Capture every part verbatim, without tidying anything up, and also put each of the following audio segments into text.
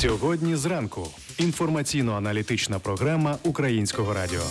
Сьогодні зранку. Інформаційно-аналітична програма Українського радіо.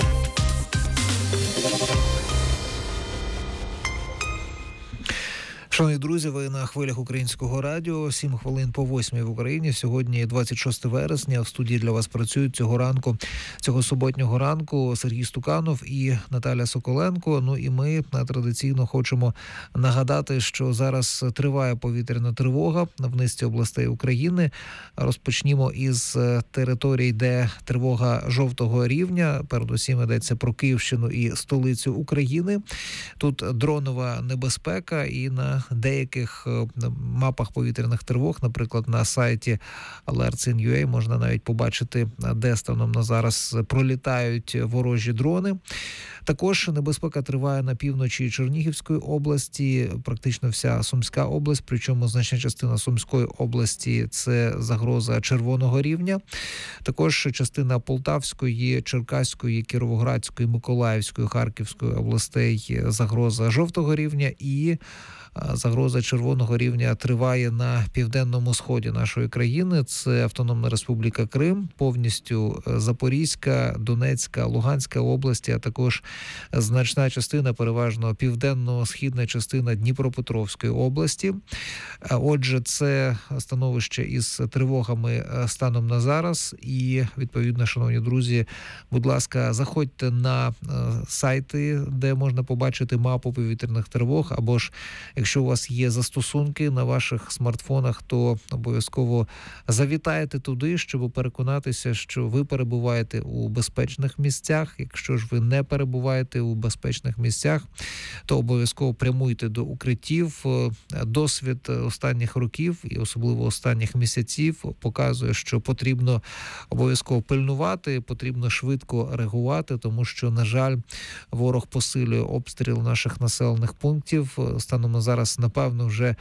Шановні друзі, ви на хвилях Українського радіо. Сім хвилин по восьмій в Україні. Сьогодні двадцять шостого вересня. В студії для вас працюють цього ранку, цього суботнього ранку Сергій Стуканов і Наталя Соколенко. Ну і ми традиційно хочемо нагадати, що зараз триває повітряна тривога в низці областей України. Розпочнімо із територій, де тривога жовтого рівня. Передусім йдеться про Київщину і столицю України. Тут дронова небезпека, і на деяких мапах повітряних тривог, наприклад, на сайті alerts.in.ua можна навіть побачити, де станом на зараз пролітають ворожі дрони. Також небезпека триває на півночі Чернігівської області, практично вся Сумська область, причому значна частина Сумської області – це загроза червоного рівня. Також частина Полтавської, Черкаської, Кіровоградської, Миколаївської, Харківської областей – загроза жовтого рівня, і загроза червоного рівня триває на південному сході нашої країни. Це Автономна Республіка Крим, повністю Запорізька, Донецька, Луганська області, а також значна частина, переважно південно-східна частина Дніпропетровської області. Отже, це становище із тривогами станом на зараз. І, відповідно, шановні друзі, будь ласка, заходьте на сайти, де можна побачити мапу повітряних тривог, або ж якщо у вас є застосунки на ваших смартфонах, то обов'язково завітайте туди, щоб переконатися, що ви перебуваєте у безпечних місцях. Якщо ж ви не перебуваєте у безпечних місцях, то обов'язково прямуйте до укриттів. Досвід останніх років і особливо останніх місяців показує, що потрібно обов'язково пильнувати, потрібно швидко реагувати, тому що, на жаль, ворог посилює обстріл наших населених пунктів. Станом на зараз, напевно, вже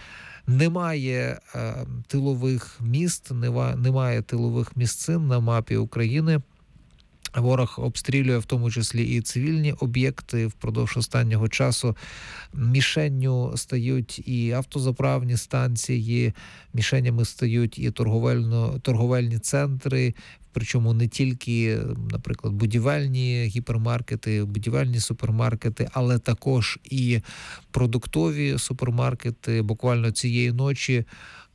немає е, тилових міст, немає тилових місцин на мапі України. Ворог обстрілює в тому числі і цивільні об'єкти. Впродовж останнього часу мішенню стають і автозаправні станції, мішенями стають і торговельно, торговельні центри, причому не тільки, наприклад, будівельні гіпермаркети, будівельні супермаркети, але також і продуктові супермаркети. Буквально цієї ночі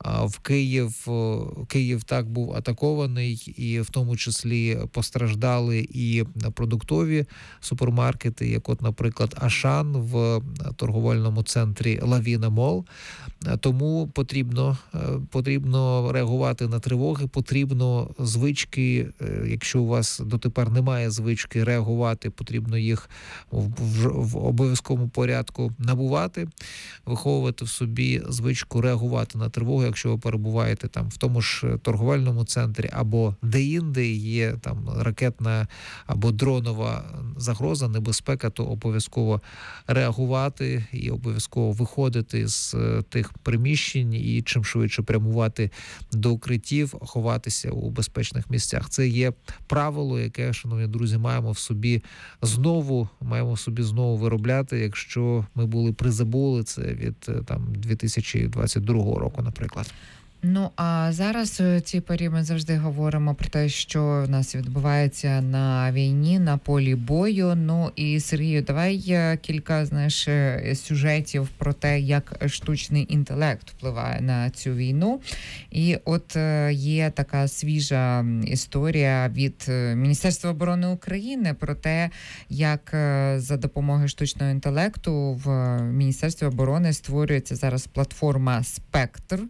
в Київ, Київ так був атакований, і в тому числі постраждали і продуктові супермаркети, як от, наприклад, Ашан в торговельному центрі Лавіна Мол. Тому потрібно, потрібно реагувати на тривоги, потрібно звички, якщо у вас дотепер немає звички реагувати, потрібно їх в, в, в обов'язковому порядку набувати, виховувати в собі звичку реагувати на тривоги. Якщо ви перебуваєте там в тому ж торговельному центрі або де-інде є там ракетна або дронова загроза, небезпека, то обов'язково реагувати і обов'язково виходити з тих приміщень і чим швидше прямувати до укриттів, ховатися у безпечних місцях. Це є правило, яке, шановні друзі, маємо в собі знову, маємо в собі знову виробляти, якщо ми були призабули це від там дві тисячі двадцять другого року, наприклад. Ну, а зараз у цій порі ми завжди говоримо про те, що в нас відбувається на війні, на полі бою. Ну і, Сергію, давай кілька, знаєш, сюжетів про те, як штучний інтелект впливає на цю війну. І от є така свіжа історія від Міністерства оборони України про те, як за допомогою штучного інтелекту в Міністерстві оборони створюється зараз платформа «Спектр».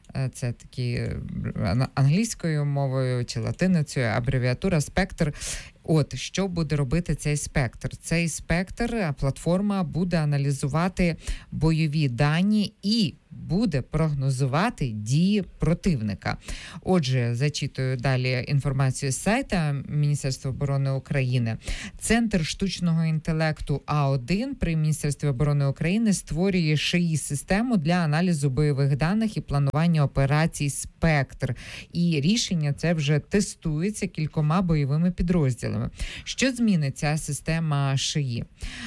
Це такі англійською мовою чи латиницею абревіатура «Спектр». От, що буде робити цей спектр? Цей спектр, платформа буде аналізувати бойові дані і буде прогнозувати дії противника. Отже, зачитую далі інформацію з сайта Міністерства оборони України. Центр штучного інтелекту А один при Міністерстві оборони України створює ШІ-систему для аналізу бойових даних і планування операцій «Спектр». І рішення це вже тестується кількома бойовими підрозділами. Що змінить ця система ШІ?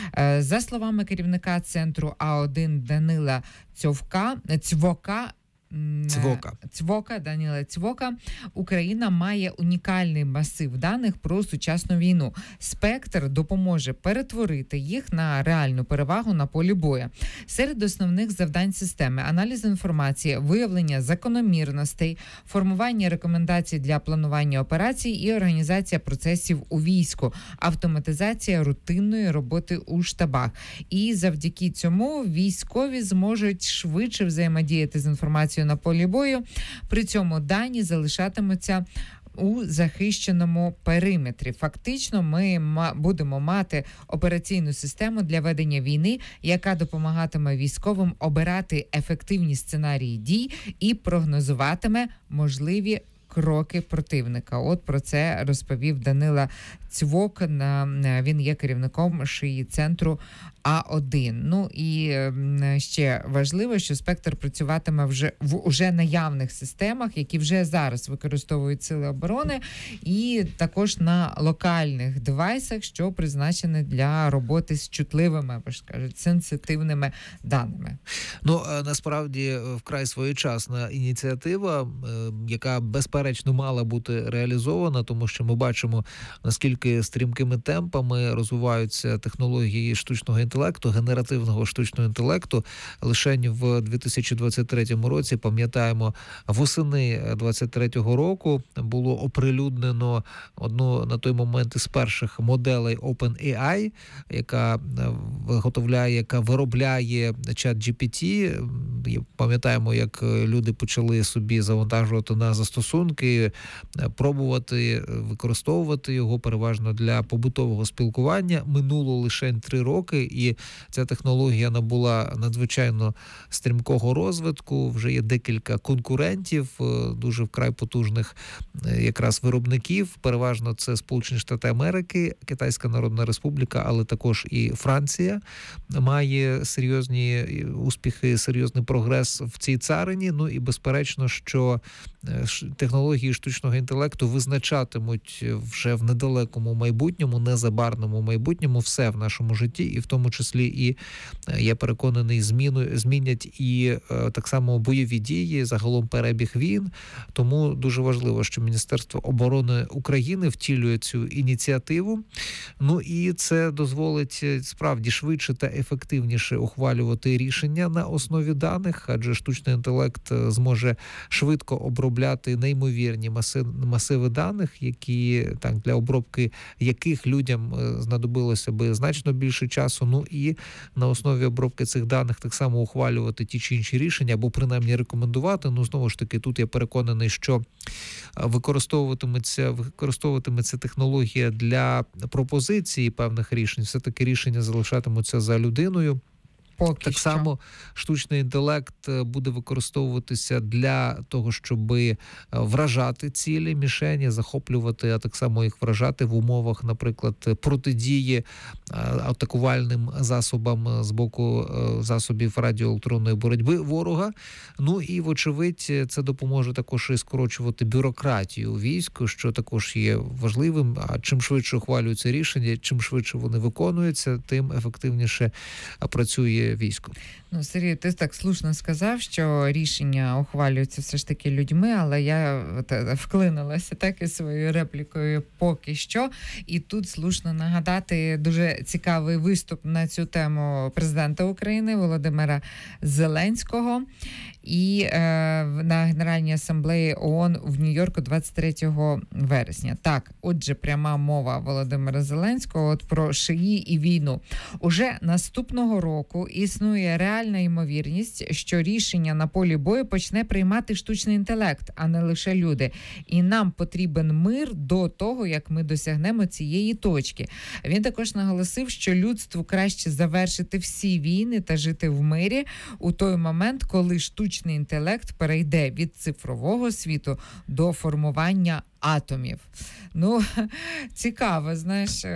За словами керівника центру А один Данила Цьовка, Цьвока, Цвока. Цвока, Даніла Цвока. Україна має унікальний масив даних про сучасну війну. Спектр допоможе перетворити їх на реальну перевагу на полі бою. Серед основних завдань системи – аналіз інформації, виявлення закономірностей, формування рекомендацій для планування операцій і організація процесів у війську, автоматизація рутинної роботи у штабах. І завдяки цьому військові зможуть швидше взаємодіяти з інформацією на полі бою. При цьому дані залишатимуться у захищеному периметрі. Фактично, ми будемо мати операційну систему для ведення війни, яка допомагатиме військовим обирати ефективні сценарії дій і прогнозуватиме можливі кроки противника. От про це розповів Данила Цвок. Він є керівником ШІІ-центру А один. Ну і ще важливо, що спектр працюватиме вже в уже наявних системах, які вже зараз використовують сили оборони, і також на локальних девайсах, що призначені для роботи з чутливими, або ж кажуть, сенситивними даними. Ну, насправді, вкрай своєчасна ініціатива, яка безперечно мала бути реалізована, тому що ми бачимо, наскільки стрімкими темпами розвиваються технології штучного інтелекту, генеративного штучного інтелекту. Лише в дві тисячі двадцять третьому році, пам'ятаємо, восени двадцять третього року було оприлюднено одну на той момент із перших моделей OpenAI, яка виготовляє, яка виробляє чат джі пі ті. Пам'ятаємо, як люди почали собі завантажувати на застосунки, пробувати використовувати його переважно для побутового спілкування. Минуло лише три роки, і ця технологія набула надзвичайно стрімкого розвитку. Вже є декілька конкурентів, дуже вкрай потужних якраз виробників. Переважно це Сполучені Штати Америки, Китайська Народна Республіка, але також і Франція має серйозні успіхи, серйозний прогрес в цій царині. Ну і безперечно, що технології штучного інтелекту визначатимуть вже в недалекому майбутньому, незабарному майбутньому все в нашому житті, і в тому числі і, я переконаний, зміну, змінять і так само бойові дії, загалом перебіг війн. Тому дуже важливо, що Міністерство оборони України втілює цю ініціативу. Ну і це дозволить справді швидше та ефективніше ухвалювати рішення на основі даних, адже штучний інтелект зможе швидко обробляти неймовірні маси, масиви даних, які так для обробки яких людям знадобилося би значно більше часу. Ну і на основі обробки цих даних так само ухвалювати ті чи інші рішення, або принаймні рекомендувати. Ну, знову ж таки, тут я переконаний, що використовуватиметься, використовуватиметься технологія для пропозиції певних рішень. Все-таки рішення залишатимуться за людиною. Поки так що. само штучний інтелект буде використовуватися для того, щоб вражати цілі, мішені, захоплювати, а так само їх вражати в умовах, наприклад, протидії атакувальним засобам з боку засобів радіоелектронної боротьби ворога. Ну і, вочевидь, це допоможе також і скорочувати бюрократію у війську, що також є важливим. А чим швидше ухвалюються рішення, чим швидше вони виконуються, тим ефективніше працює військо. Ну, Сергій, ти так слушно сказав, що рішення ухвалюються все ж таки людьми, але я от, вклинилася так і своєю реплікою поки що. І тут слушно нагадати дуже цікавий виступ на цю тему президента України Володимира Зеленського і е, на Генеральній асамблеї ООН в Нью-Йорку двадцять третього вересня. Так, отже, пряма мова Володимира Зеленського от про ШІІ і війну. Уже наступного року існує реальна ймовірність, що рішення на полі бою почне приймати штучний інтелект, а не лише люди. І нам потрібен мир до того, як ми досягнемо цієї точки. Він також наголосив, що людству краще завершити всі війни та жити в мирі у той момент, коли штучний інтелект перейде від цифрового світу до формування атомів. Ну, цікаво, знаєш,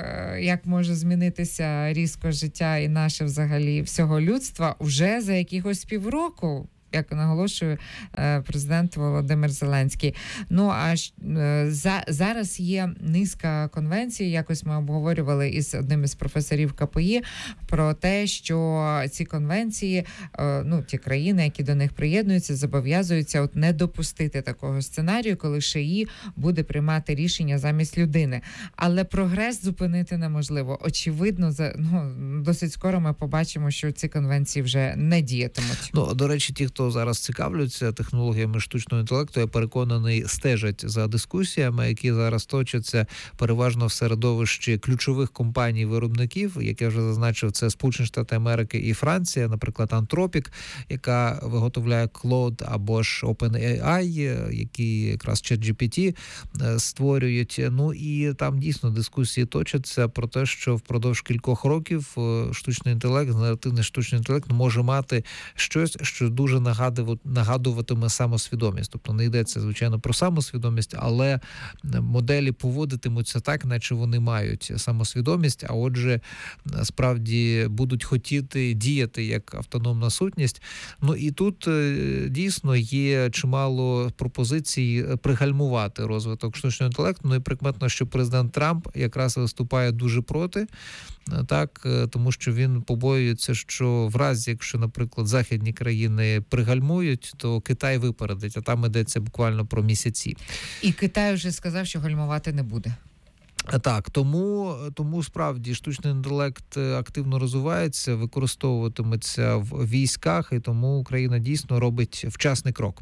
як може змінитися різко життя і наше взагалі всього людства вже за якихось півроку. як наголошує президент Володимир Зеленський. Ну, а за, зараз є низка конвенцій, якось ми обговорювали із одним із професорів КПІ про те, що ці конвенції, ну, ті країни, які до них приєднуються, зобов'язуються от не допустити такого сценарію, коли ШІ буде приймати рішення замість людини. Але прогрес зупинити неможливо. Очевидно, за, ну, досить скоро ми побачимо, що ці конвенції вже не діятимуть. Ну, до речі, ті, хто зараз цікавляться технологіями штучного інтелекту, я переконаний, стежать за дискусіями, які зараз точаться переважно в середовищі ключових компаній-виробників, як я вже зазначив, це Сполучені Штати Америки і Франція, наприклад, Anthropic, яка виготовляє Claude, або ж OpenAI, які якраз ChatGPT створюють. Ну і там дійсно дискусії точаться про те, що впродовж кількох років штучний інтелект, генеративний штучний інтелект може мати щось, що дуже нагадуватиме самосвідомість. Тобто не йдеться, звичайно, про самосвідомість, але моделі поводитимуться так, наче вони мають самосвідомість, а отже, справді будуть хотіти діяти як автономна сутність. Ну і тут дійсно є чимало пропозицій пригальмувати розвиток штучного інтелекту. Ну і прикметно, що президент Трамп якраз виступає дуже проти, так, тому що він побоюється, що в разі, якщо, наприклад, західні країни пригальмують, то Китай випередить, а там йдеться буквально про місяці. І Китай вже сказав, що гальмувати не буде. Так, тому, тому справді штучний інтелект активно розвивається, використовуватиметься в військах, і тому Україна дійсно робить вчасний крок.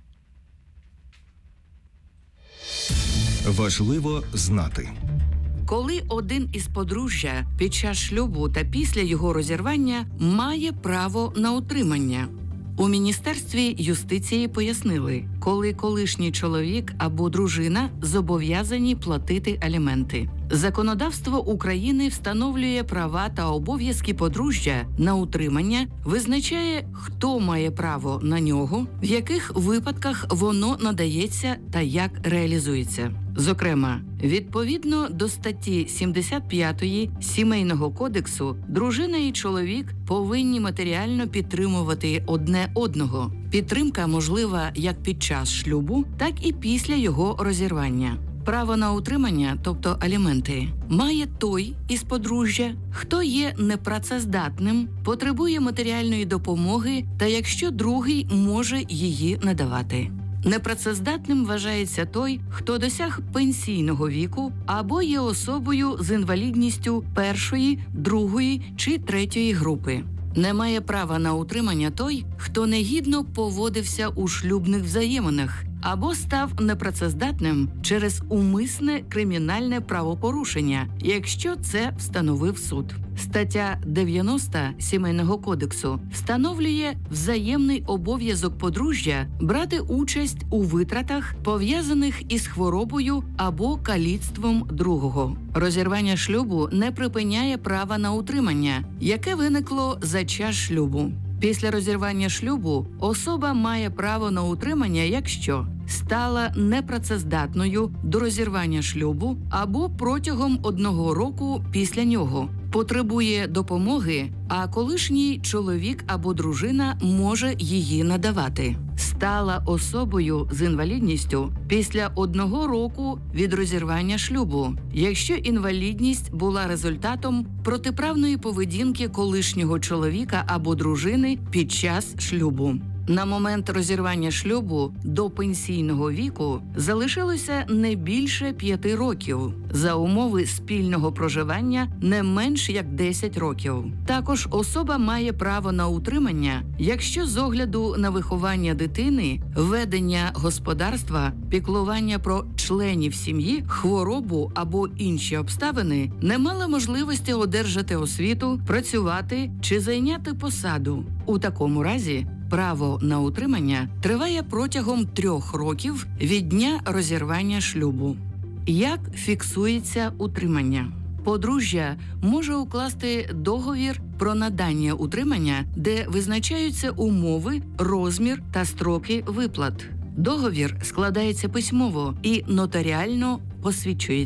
Важливо знати. Коли один із подружжя під час шлюбу та після його розірвання має право на утримання. У Міністерстві юстиції пояснили, коли колишній чоловік або дружина зобов'язані платити аліменти. Законодавство України встановлює права та обов'язки подружжя на утримання, визначає, хто має право на нього, в яких випадках воно надається та як реалізується. Зокрема, відповідно до статті сімдесят п'ятої Сімейного кодексу, дружина і чоловік повинні матеріально підтримувати одне одного. Підтримка можлива як під час шлюбу, так і після його розірвання. Право на утримання, тобто аліменти, має той із подружжя, хто є непрацездатним, потребує матеріальної допомоги та якщо другий може її надавати. Непрацездатним вважається той, хто досяг пенсійного віку або є особою з інвалідністю першої, другої чи третьої групи. Не має права на утримання той, хто негідно поводився у шлюбних взаєминах або став непрацездатним через умисне кримінальне правопорушення, якщо це встановив суд. Стаття дев'яносто Сімейного кодексу встановлює взаємний обов'язок подружжя брати участь у витратах, пов'язаних із хворобою або каліцтвом другого. Розірвання шлюбу не припиняє права на утримання, яке виникло за час шлюбу. Після розірвання шлюбу особа має право на утримання, якщо стала непрацездатною до розірвання шлюбу або протягом одного року після нього, потребує допомоги, а колишній чоловік або дружина може її надавати. Стала особою з інвалідністю після одного року від розірвання шлюбу, якщо інвалідність була результатом протиправної поведінки колишнього чоловіка або дружини під час шлюбу. На момент розірвання шлюбу до пенсійного віку залишилося не більше п'яти років, за умови спільного проживання не менш як десять років. Також особа має право на утримання, якщо з огляду на виховання дитини, ведення господарства, піклування про членів сім'ї, хворобу або інші обставини не мала можливості одержати освіту, працювати чи зайняти посаду. У такому разі право на утримання триває протягом трьох років від дня розірвання шлюбу. Як фіксується утримання? Подружжя може укласти договір про надання утримання, де визначаються умови, розмір та строки виплат. Договір складається письмово і нотаріально посвідчується.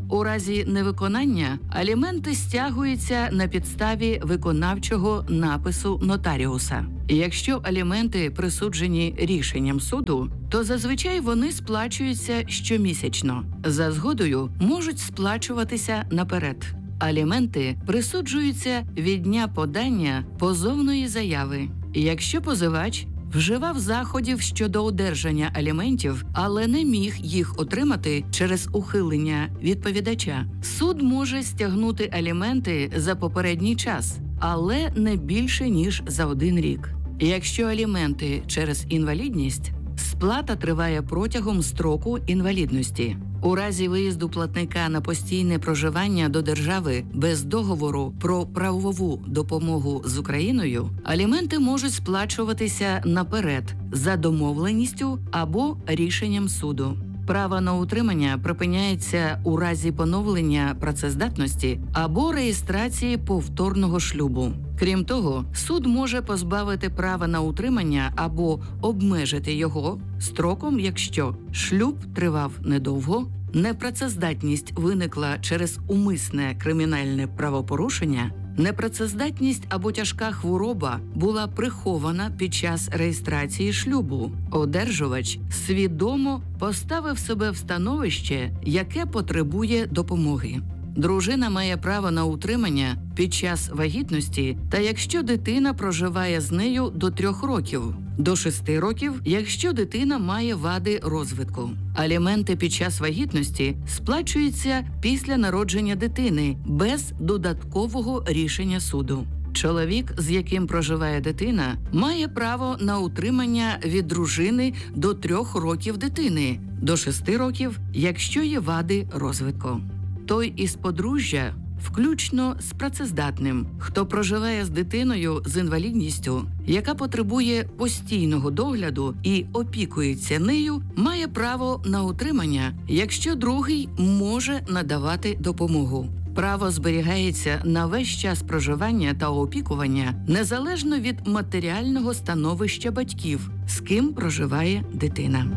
У разі невиконання аліменти стягуються на підставі виконавчого напису нотаріуса. Якщо аліменти присуджені рішенням суду, то зазвичай вони сплачуються щомісячно. За згодою можуть сплачуватися наперед. Аліменти присуджуються від дня подання позовної заяви. Якщо позивач вживав заходів щодо одержання аліментів, але не міг їх отримати через ухилення відповідача, суд може стягнути аліменти за попередній час, але не більше, ніж за один рік. Якщо аліменти через інвалідність, сплата триває протягом строку інвалідності. У разі виїзду платника на постійне проживання до держави без договору про правову допомогу з Україною, аліменти можуть сплачуватися наперед за домовленістю або рішенням суду. Право на утримання припиняється у разі поновлення працездатності або реєстрації повторного шлюбу. Крім того, суд може позбавити права на утримання або обмежити його строком, якщо шлюб тривав недовго, непрацездатність виникла через умисне кримінальне правопорушення, непрацездатність або тяжка хвороба була прихована під час реєстрації шлюбу. Одержувач свідомо поставив себе в становище, яке потребує допомоги. Дружина має право на утримання під час вагітності та якщо дитина проживає з нею до трьох років, до шести років, якщо дитина має вади розвитку. Аліменти під час вагітності сплачуються після народження дитини без додаткового рішення суду. Чоловік, з яким проживає дитина, має право на утримання від дружини до трьох років дитини, до шести років, якщо є вади розвитку. Той із подружжя, включно з працездатним, хто проживає з дитиною з інвалідністю, яка потребує постійного догляду і опікується нею, має право на утримання, якщо другий може надавати допомогу. Право зберігається на весь час проживання та опікування, незалежно від матеріального становища батьків, з ким проживає дитина.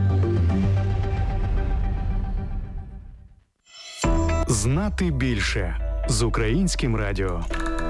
Знати більше з Українським радіо.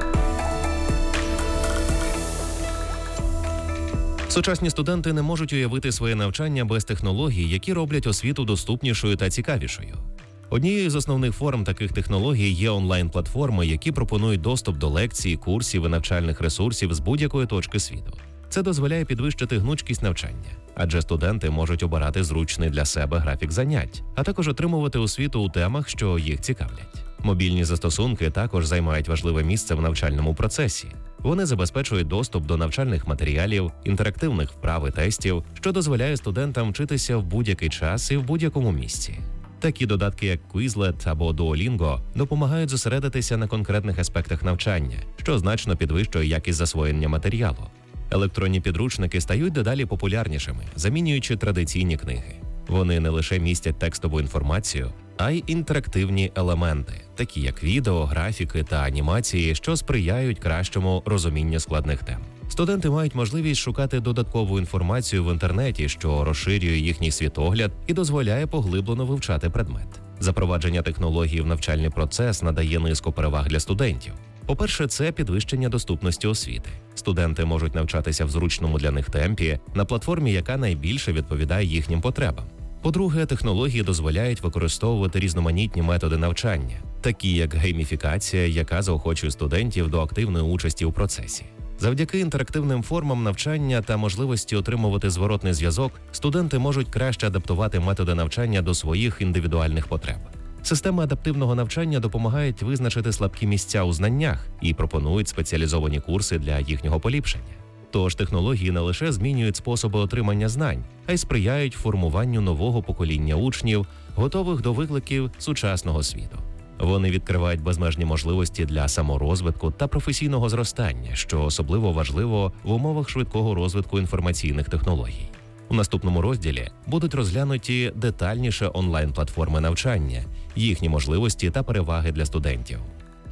Сучасні студенти не можуть уявити своє навчання без технологій, які роблять освіту доступнішою та цікавішою. Однією з основних форм таких технологій є онлайн-платформи, які пропонують доступ до лекцій, курсів і навчальних ресурсів з будь-якої точки світу. Це дозволяє підвищити гнучкість навчання, адже студенти можуть обирати зручний для себе графік занять, а також отримувати освіту у темах, що їх цікавлять. Мобільні застосунки також займають важливе місце в навчальному процесі. Вони забезпечують доступ до навчальних матеріалів, інтерактивних вправ і тестів, що дозволяє студентам вчитися в будь-який час і в будь-якому місці. Такі додатки, як Quizlet або Duolingo, допомагають зосередитися на конкретних аспектах навчання, що значно підвищує якість засвоєння матеріалу. Електронні підручники стають дедалі популярнішими, замінюючи традиційні книги. Вони не лише містять текстову інформацію, а й інтерактивні елементи, такі як відео, графіки та анімації, що сприяють кращому розумінню складних тем. Студенти мають можливість шукати додаткову інформацію в інтернеті, що розширює їхній світогляд і дозволяє поглиблено вивчати предмет. Запровадження технологій в навчальний процес надає низку переваг для студентів. По-перше, це підвищення доступності освіти. Студенти можуть навчатися в зручному для них темпі на платформі, яка найбільше відповідає їхнім потребам. По-друге, технології дозволяють використовувати різноманітні методи навчання, такі як гейміфікація, яка заохочує студентів до активної участі у процесі. Завдяки інтерактивним формам навчання та можливості отримувати зворотний зв'язок, студенти можуть краще адаптувати методи навчання до своїх індивідуальних потреб. Системи адаптивного навчання допомагають визначити слабкі місця у знаннях і пропонують спеціалізовані курси для їхнього поліпшення. Тож технології не лише змінюють способи отримання знань, а й сприяють формуванню нового покоління учнів, готових до викликів сучасного світу. Вони відкривають безмежні можливості для саморозвитку та професійного зростання, що особливо важливо в умовах швидкого розвитку інформаційних технологій. У наступному розділі будуть розглянуті детальніше онлайн-платформи навчання, їхні можливості та переваги для студентів.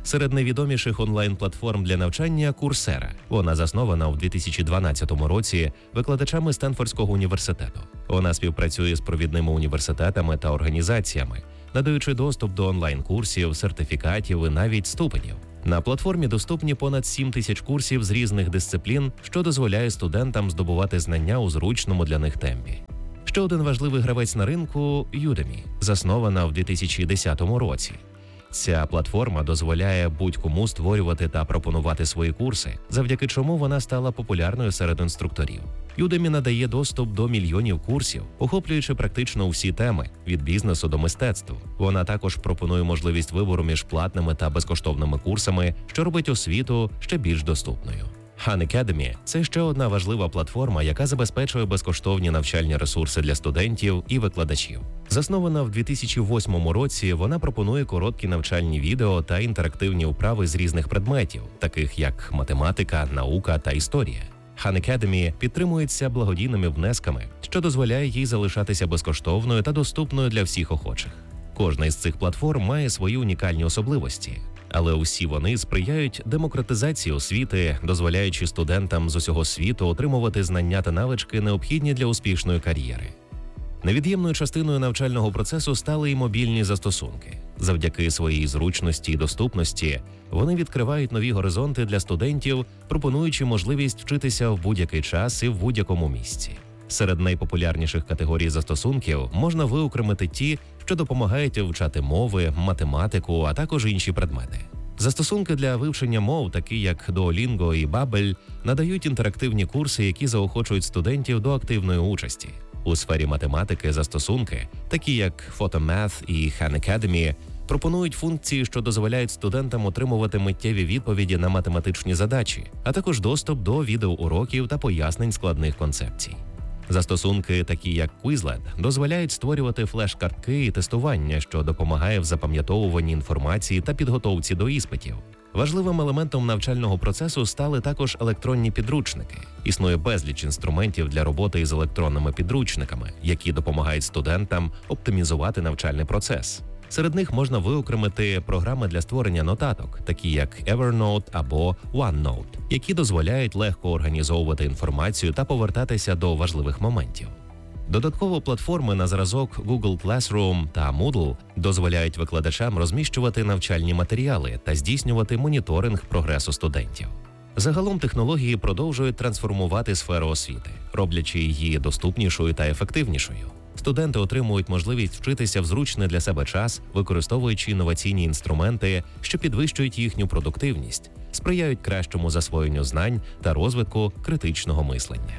Серед найвідоміших онлайн-платформ для навчання – Coursera. Вона заснована у дві тисячі дванадцятому році викладачами Стенфордського університету. Вона співпрацює з провідними університетами та організаціями, надаючи доступ до онлайн-курсів, сертифікатів і навіть ступенів. На платформі доступні понад сім тисяч курсів з різних дисциплін, що дозволяє студентам здобувати знання у зручному для них темпі. Ще один важливий гравець на ринку – Udemy, заснована в дві тисячі десятому році. Ця платформа дозволяє будь-кому створювати та пропонувати свої курси, завдяки чому вона стала популярною серед інструкторів. Udemy надає доступ до мільйонів курсів, охоплюючи практично всі теми – від бізнесу до мистецтва. Вона також пропонує можливість вибору між платними та безкоштовними курсами, що робить освіту ще більш доступною. Khan Academy – це ще одна важлива платформа, яка забезпечує безкоштовні навчальні ресурси для студентів і викладачів. Заснована в дві тисячі восьмому році, вона пропонує короткі навчальні відео та інтерактивні вправи з різних предметів, таких як математика, наука та історія. Khan Academy підтримується благодійними внесками, що дозволяє їй залишатися безкоштовною та доступною для всіх охочих. Кожна із цих платформ має свої унікальні особливості, але усі вони сприяють демократизації освіти, дозволяючи студентам з усього світу отримувати знання та навички, необхідні для успішної кар'єри. Невід'ємною частиною навчального процесу стали й мобільні застосунки. Завдяки своїй зручності і доступності вони відкривають нові горизонти для студентів, пропонуючи можливість вчитися в будь-який час і в будь-якому місці. Серед найпопулярніших категорій застосунків можна виокремити ті, що допомагають вивчати мови, математику, а також інші предмети. Застосунки для вивчення мов, такі як Duolingo і Babbel, надають інтерактивні курси, які заохочують студентів до активної участі. У сфері математики застосунки, такі як Photomath і Khan Academy, пропонують функції, що дозволяють студентам отримувати миттєві відповіді на математичні задачі, а також доступ до відеоуроків та пояснень складних концепцій. Застосунки, такі як Quizlet, дозволяють створювати флеш-картки і тестування, що допомагає в запам'ятовуванні інформації та підготовці до іспитів. Важливим елементом навчального процесу стали також електронні підручники. Існує безліч інструментів для роботи із електронними підручниками, які допомагають студентам оптимізувати навчальний процес. Серед них можна виокремити програми для створення нотаток, такі як Evernote або OneNote, які дозволяють легко організовувати інформацію та повертатися до важливих моментів. Додатково платформи на зразок Google Classroom та Moodle дозволяють викладачам розміщувати навчальні матеріали та здійснювати моніторинг прогресу студентів. Загалом технології продовжують трансформувати сферу освіти, роблячи її доступнішою та ефективнішою. Студенти отримують можливість вчитися в зручний для себе час, використовуючи інноваційні інструменти, що підвищують їхню продуктивність, сприяють кращому засвоєнню знань та розвитку критичного мислення.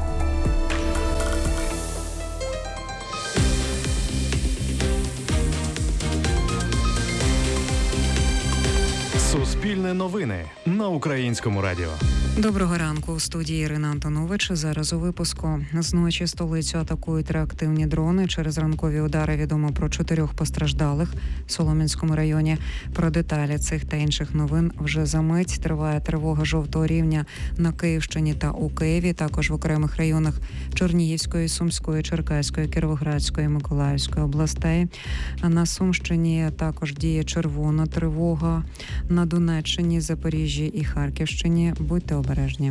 Суспільне новини на Українському радіо. Доброго ранку. У студії Ірина Антонович. Зараз у випуску. Зночі столицю атакують реактивні дрони. Через ранкові удари відомо про чотирьох постраждалих в Солом'янському районі. Про деталі цих та інших новин вже за мить. Триває тривога жовтого рівня на Київщині та у Києві. Також в окремих районах Чернігівської, Сумської, Черкаської, Кіровоградської, Миколаївської областей. На Сумщині також діє червона тривога. На Донеччині, Запоріжжі і Харківщині. Будьте обережні.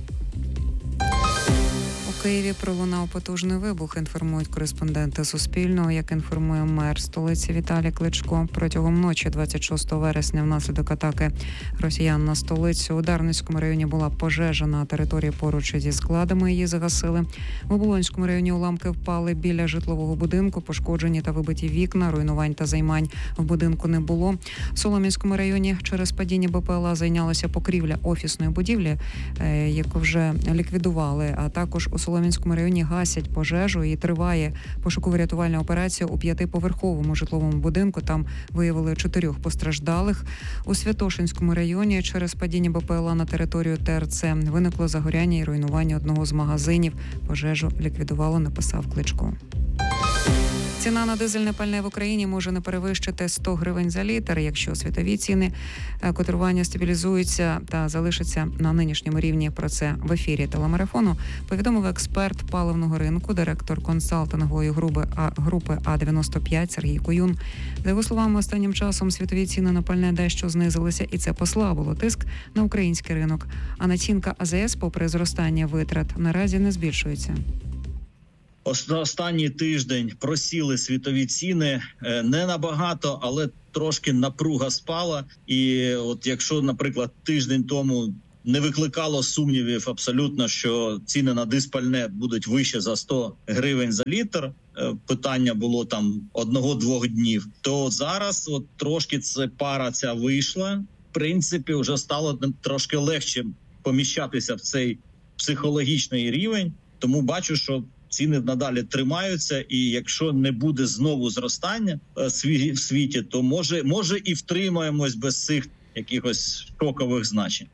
У Києві пролунав потужний вибух, інформують кореспонденти Суспільного. Як інформує мер столиці Віталій Кличко, протягом ночі двадцять шостого вересня внаслідок атаки росіян на столицю у Дарницькому районі була пожежа на території поруч зі складами, її загасили. В Оболонському районі уламки впали біля житлового будинку, пошкоджені та вибиті вікна, руйнувань та займань в будинку не було. В Солом'янському районі через падіння БПЛА зайнялася покрівля офісної будівлі, яку вже ліквідували, а також у Солом'янському районі гасять пожежу і триває пошуково-рятувальна операція у п'ятиповерховому житловому будинку. Там виявили чотирьох постраждалих. У Святошинському районі через падіння БПЛА на територію ТРЦ виникло загоряння і руйнування одного з магазинів. Пожежу ліквідувало, написав Кличко. Ціна на дизельне пальне в Україні може не перевищити сто гривень за літр, якщо світові ціни котирування стабілізуються та залишаться на нинішньому рівні. Про це в ефірі телемарафону повідомив експерт паливного ринку, директор консалтингової групи А групи А дев'яносто п'ять Сергій Куюн. За його словами, останнім часом світові ціни на пальне дещо знизилися, і це послабило тиск на український ринок. А націнка А З С, попри зростання витрат, наразі не збільшується. Останній тиждень просіли світові ціни, не набагато, але трошки напруга спала. І от якщо, наприклад, тиждень тому не викликало сумнівів абсолютно, що ціни на диспальне будуть вище за сто гривень за літр, питання було там одного-двох днів, то зараз от трошки це пара ця вийшла. В принципі, вже стало трошки легше поміщатися в цей психологічний рівень, тому бачу, що ціни надалі тримаються, і якщо не буде знову зростання в світі, то може, може і втримаємось без цих якихось шокових значень.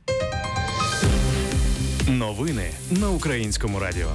Новини на Українському радіо.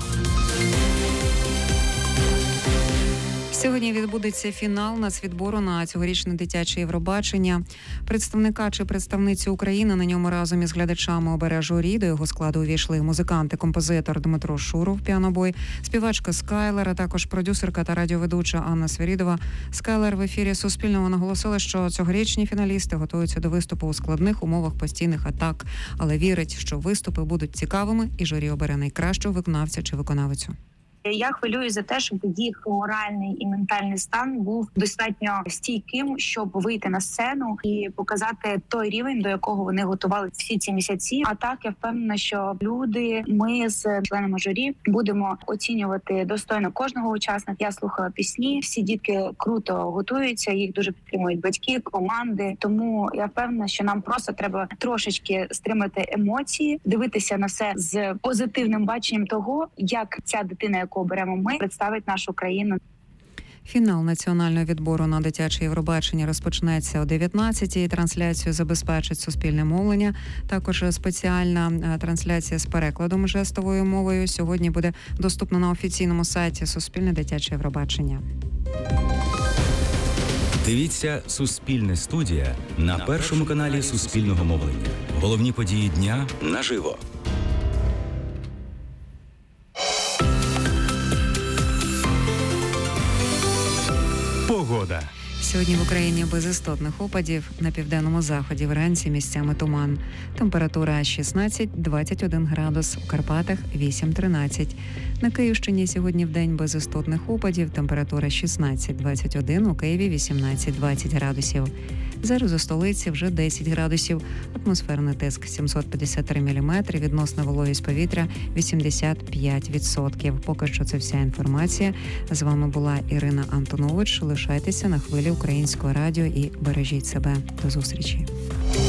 Сьогодні відбудеться фінал нацвідбору на цьогорічне дитяче Євробачення. Представника чи представницю України на ньому разом із глядачами обере журі. До його складу увійшли музикант і композитор Дмитро Шуров, піанобой, співачка Скайлер, а також продюсерка та радіоведуча Анна Свирідова. Скайлер в ефірі Суспільного наголосила, що цьогорічні фіналісти готуються до виступу у складних умовах постійних атак, але вірить, що виступи будуть цікавими і журі обере найкращого виконавця чи виконавицю. Я хвилююсь за те, щоб їх моральний і ментальний стан був достатньо стійким, щоб вийти на сцену і показати той рівень, до якого вони готували всі ці місяці. А так я впевнена, що люди, ми з членами журі будемо оцінювати достойно кожного учасника. Я слухала пісні, всі дітки круто готуються, їх дуже підтримують батьки, команди. Тому я впевнена, що нам просто треба трошечки стримати емоції, дивитися на все з позитивним баченням того, як ця дитина, яку оберемо ми, представить нашу країну. Фінал національного відбору на дитяче Євробачення розпочнеться о дев'ятнадцятій. Трансляцію забезпечить Суспільне мовлення. Також спеціальна трансляція з перекладом жестовою мовою сьогодні буде доступна на офіційному сайті Суспільне дитяче Євробачення. Дивіться Суспільне студія на першому каналі Суспільного мовлення. Головні події дня наживо. Погода. Сьогодні в Україні без істотних опадів. На південному заході вранці місцями туман. Температура шістнадцять - двадцять один градус, у Карпатах вісім - тринадцять. На Київщині сьогодні вдень без істотних опадів. Температура шістнадцять - двадцять один, у Києві вісімнадцять - двадцять градусів. Зараз у столиці вже десять градусів. Атмосферний тиск сімсот п'ятдесят три міліметри, відносна вологість повітря вісімдесят п'ять відсотків. Поки що це вся інформація. З вами була Ірина Антонович. Лишайтеся на хвилі Українського радіо і бережіть себе. До зустрічі.